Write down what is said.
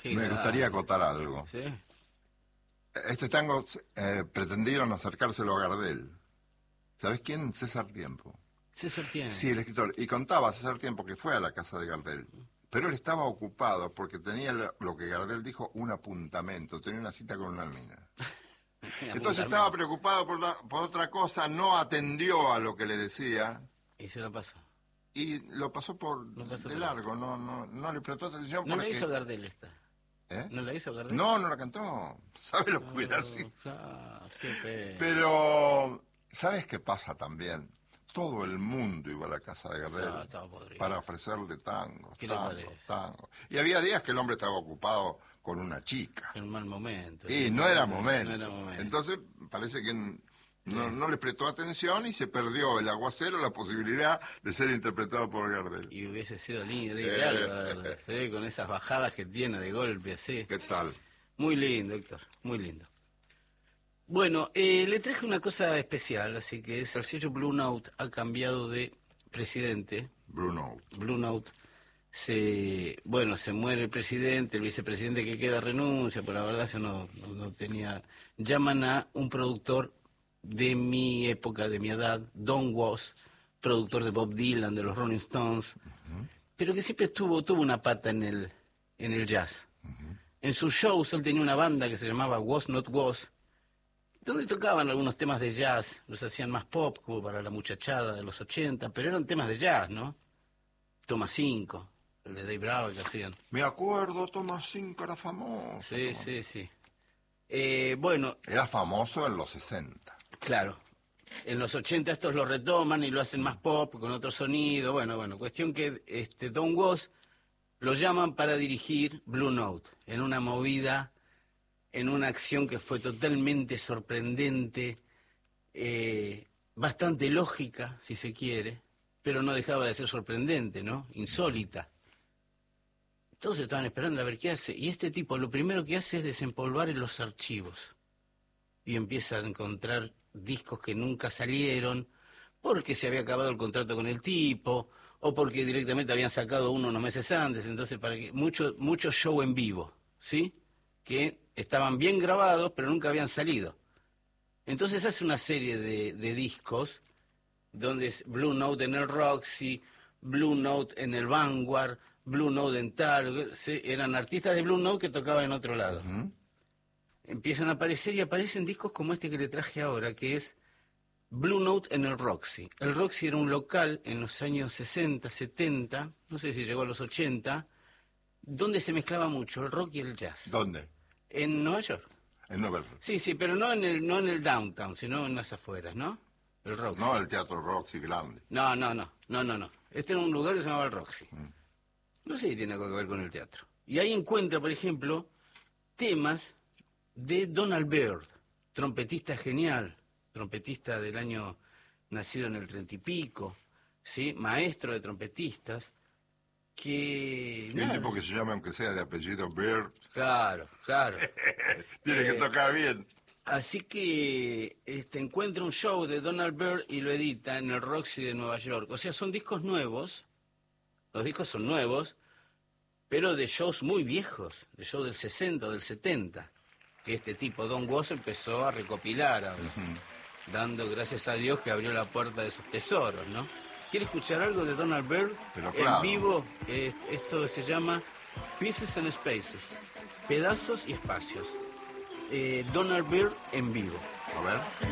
Me gustaría acotar algo. ¿Sí? Este tango pretendieron acercárselo a Gardel. ¿Sabés quién? César Tiempo. César Tiempo. Sí, el escritor. Y contaba César Tiempo que fue a la casa de Gardel. Pero él estaba ocupado porque tenía lo que Gardel dijo, un apuntamento. Tenía una cita con una mina. Entonces estaba preocupado por otra cosa, no atendió a lo que le decía. Y se lo pasó. Y lo pasó de largo, no le prestó atención. ¿No la hizo Gardel esta? ¿Eh? ¿No la hizo Gardel? No la cantó. ¿Sabe lo que hubiera sido? Qué pena. Pero, ¿sabes qué pasa también? Todo el mundo iba a la casa de Gardel para ofrecerle tangos. Y había días que el hombre estaba ocupado con una chica. En un mal momento. Y no era momento. Entonces, parece que no le prestó atención y se perdió el aguacero, la posibilidad de ser interpretado por Gardel. Y hubiese sido lindo, Gardel, con esas bajadas que tiene de golpe, así. ¿Qué tal? Muy lindo, Héctor, muy lindo. Bueno, le traje una cosa especial, así que es el sello Blue Note ha cambiado de presidente. Blue Note. Blue Note. Se muere el presidente, el vicepresidente que queda renuncia, pero la verdad yo no tenía... Llaman a un productor de mi época, de mi edad, Don Was, productor de Bob Dylan, de los Rolling Stones, pero que siempre tuvo una pata en el jazz. En sus shows él tenía una banda que se llamaba Was Not Was, donde tocaban algunos temas de jazz, los hacían más pop, como para la muchachada de los 80, pero eran temas de jazz, ¿no? Toma 5, el de Dave Bravo que hacían. Me acuerdo, Toma 5 era famoso. Sí. Bueno... Era famoso en los 60. Claro. En los 80 estos lo retoman y lo hacen más pop, con otro sonido. Bueno, cuestión que Don Was lo llaman para dirigir Blue Note, en una movida, en una acción que fue totalmente sorprendente, bastante lógica, si se quiere, pero no dejaba de ser sorprendente, ¿no? Insólita. Todos estaban esperando a ver qué hace, y este tipo lo primero que hace es desempolvar en los archivos, y empieza a encontrar discos que nunca salieron, porque se había acabado el contrato con el tipo, o porque directamente habían sacado unos meses antes, entonces para que mucho show en vivo, ¿sí? Que estaban bien grabados, pero nunca habían salido. Entonces hace una serie de discos, donde es Blue Note en el Roxy, Blue Note en el Vanguard, Blue Note en tal, ¿sí? Eran artistas de Blue Note que tocaban en otro lado. Empiezan a aparecer y aparecen discos como este que le traje ahora, que es Blue Note en el Roxy. El Roxy era un local en los años 60, 70, no sé si llegó a los 80, donde se mezclaba mucho el rock y el jazz. ¿Dónde? En Nueva York. En Nueva York. Sí, pero no en el downtown, sino en las afueras, ¿no? El Roxy. No el Teatro Roxy grande. No. Este era un lugar que se llamaba el Roxy. No sé si tiene algo que ver con el teatro. Y ahí encuentra, por ejemplo, temas de Donald Byrd, trompetista genial, trompetista del año, nacido en el 30 y pico, ¿sí? Maestro de trompetistas, que... Un tipo que se llama, aunque sea de apellido Byrd. Claro. Tiene que tocar bien. Así que encuentra un show de Donald Byrd y lo edita en el Roxy de Nueva York. O sea, son discos nuevos, los discos son nuevos, pero de shows muy viejos, de shows del 60 o del 70, que este tipo, Don Was, empezó a recopilar ahora, dando gracias a Dios que abrió la puerta de sus tesoros, ¿no? ¿Quiere escuchar algo de Donald Byrd? Pero claro. En vivo, esto se llama Pieces and Spaces, pedazos y espacios. Donald Byrd en vivo. A ver.